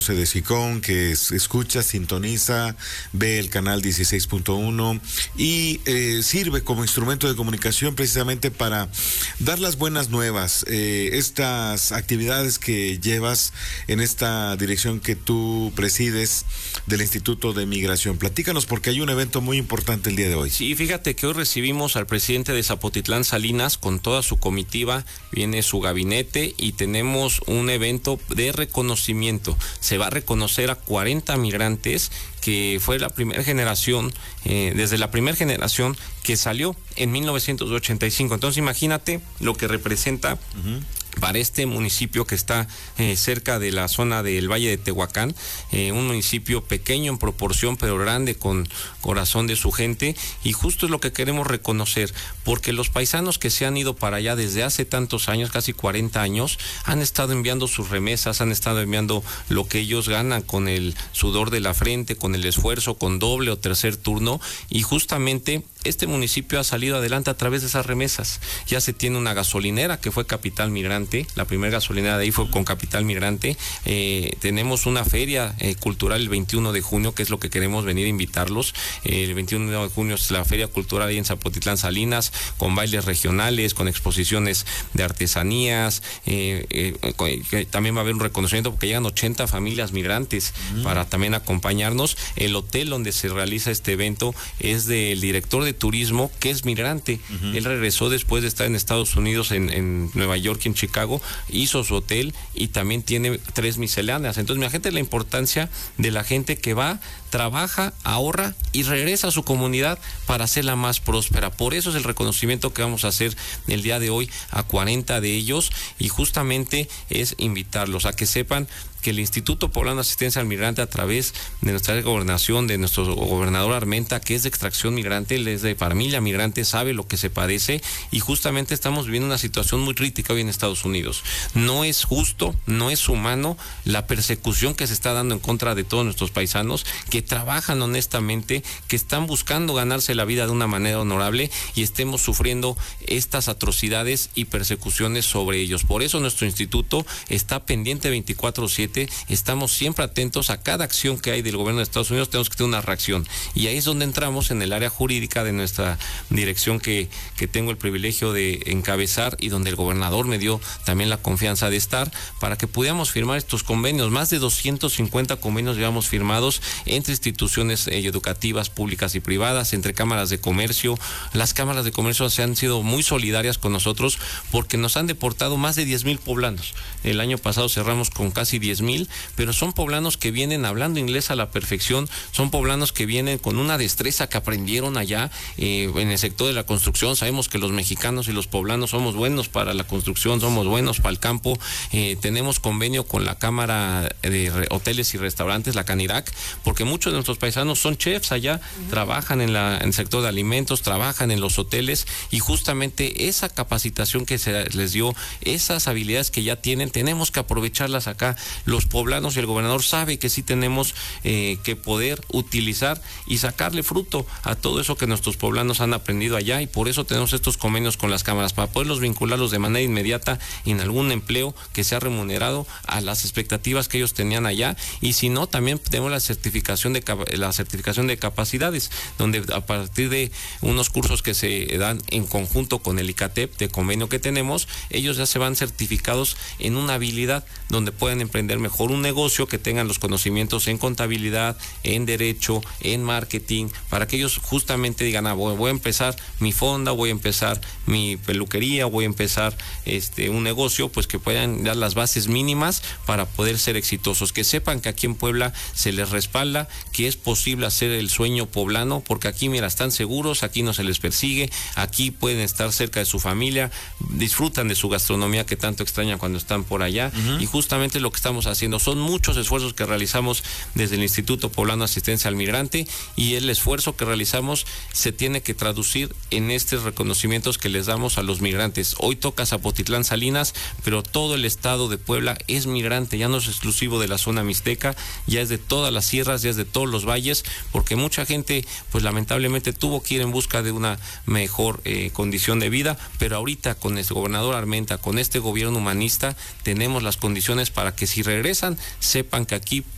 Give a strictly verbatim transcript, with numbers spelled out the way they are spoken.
de Sicón, que es, escucha, sintoniza, ve el canal dieciséis punto uno y eh, sirve como instrumento de comunicación precisamente para dar las buenas nuevas, eh, estas actividades que llevas en esta dirección que tú presides del Instituto de Migración. Platícanos, porque hay un evento muy importante el día de hoy. Sí, fíjate que hoy recibimos al presidente de Zapotitlán Salinas con toda su comitiva, viene su gabinete y tenemos un evento de reconocimiento. Se va a reconocer a cuarenta migrantes que fue la primera generación, eh, desde la primera generación que salió en mil novecientos ochenta y cinco. Entonces imagínate lo que representa uh-huh. para este municipio que está eh, cerca de la zona del Valle de Tehuacán, eh, un municipio pequeño en proporción, pero grande con corazón de su gente, y justo es lo que queremos reconocer, porque los paisanos que se han ido para allá desde hace tantos años, casi cuarenta años, han estado enviando sus remesas, han estado enviando lo que ellos ganan con el sudor de la frente, con el esfuerzo, con doble o tercer turno, y justamente este municipio ha salido adelante a través de esas remesas. Ya se tiene una gasolinera que fue Capital Migrante, la primera gasolinera de ahí fue con Capital Migrante. Eh, tenemos una feria eh, cultural el veintiuno de junio, que es lo que queremos venir a invitarlos. Eh, el veintiuno de junio es la feria cultural ahí en Zapotitlán Salinas, con bailes regionales, con exposiciones de artesanías. Eh, eh, eh, también va a haber un reconocimiento porque llegan ochenta familias migrantes mm. para también acompañarnos. El hotel donde se realiza este evento es del director de turismo, que es migrante. Uh-huh. Él regresó después de estar en Estados Unidos, en, en Nueva York y en Chicago, hizo su hotel y también tiene tres misceláneas. Entonces, imagínate la importancia de la gente que va, trabaja, ahorra y regresa a su comunidad para hacerla más próspera. Por eso es el reconocimiento que vamos a hacer el día de hoy a cuarenta de ellos, y justamente es invitarlos a que sepan que el Instituto Poblano de Asistencia al Migrante, a través de nuestra gobernación, de nuestro gobernador Armenta, que es de extracción migrante, él es de familia migrante, sabe lo que se padece, y justamente estamos viviendo una situación muy crítica hoy en Estados Unidos. No es justo, no es humano la persecución que se está dando en contra de todos nuestros paisanos que trabajan honestamente, que están buscando ganarse la vida de una manera honorable, y estemos sufriendo estas atrocidades y persecuciones sobre ellos. Por eso nuestro instituto está pendiente veinticuatro siete. Estamos siempre atentos a cada acción que hay del gobierno de Estados Unidos. Tenemos que tener una reacción, y ahí es donde entramos en el área jurídica de nuestra dirección que, que tengo el privilegio de encabezar, y donde el gobernador me dio también la confianza de estar para que pudiéramos firmar estos convenios. Más de doscientos cincuenta convenios llevamos firmados entre instituciones educativas públicas y privadas, entre cámaras de comercio. Las cámaras de comercio se han sido muy solidarias con nosotros porque nos han deportado más de diez mil poblanos. El año pasado cerramos con casi diez mil, pero son poblanos que vienen hablando inglés a la perfección, son poblanos que vienen con una destreza que aprendieron allá eh, en el sector de la construcción. Sabemos que los mexicanos y los poblanos somos buenos para la construcción, somos buenos para el campo. Eh, tenemos convenio con la Cámara de Hoteles y Restaurantes, la CANIRAC, porque muchos de nuestros paisanos son chefs allá, uh-huh. trabajan en, la, en el sector de alimentos, trabajan en los hoteles, y justamente esa capacitación que se les dio, esas habilidades que ya tienen, tenemos que aprovecharlas acá. Los poblanos y el gobernador sabe que sí tenemos eh, que poder utilizar y sacarle fruto a todo eso que nuestros poblanos han aprendido allá, y por eso tenemos estos convenios con las cámaras, para poderlos vincularlos de manera inmediata en algún empleo que sea remunerado a las expectativas que ellos tenían allá. Y si no, también tenemos la certificación de la certificación de capacidades, donde a partir de unos cursos que se dan en conjunto con el ICATEP de convenio que tenemos, ellos ya se van certificados en una habilidad donde pueden emprender mejor un negocio, que tengan los conocimientos en contabilidad, en derecho, en marketing, para que ellos justamente digan, ah, voy, voy a empezar mi fonda, voy a empezar mi peluquería, voy a empezar este un negocio, pues que puedan dar las bases mínimas para poder ser exitosos, que sepan que aquí en Puebla se les respalda, que es posible hacer el sueño poblano, porque aquí, mira, están seguros, aquí no se les persigue, aquí pueden estar cerca de su familia, disfrutan de su gastronomía que tanto extrañan cuando están por allá, uh-huh. y justamente lo que estamos haciendo son muchos esfuerzos que realizamos desde el Instituto Poblano de Asistencia al Migrante, y el esfuerzo que realizamos se tiene que traducir en estos reconocimientos que les damos a los migrantes. Hoy toca Zapotitlán Salinas, pero todo el estado de Puebla es migrante, ya no es exclusivo de la zona mixteca, ya es de todas las sierras, ya es de todos los valles, porque mucha gente pues lamentablemente tuvo que ir en busca de una mejor eh, condición de vida, pero ahorita con el gobernador Armenta, con este gobierno humanista, tenemos las condiciones para que si regresan sepan que aquí